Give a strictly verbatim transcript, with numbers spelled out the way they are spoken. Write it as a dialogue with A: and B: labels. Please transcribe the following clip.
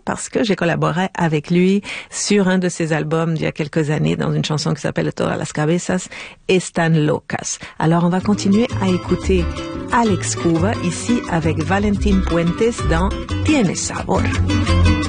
A: parce que j'ai collaboré avec lui sur un de ses albums d'il y a quelques années dans une chanson qui s'appelle Todas las cabezas están locas. Alors on va continuer à écouter Alex Cuba ici avec Valentin Puentes dans Tiene Sabor.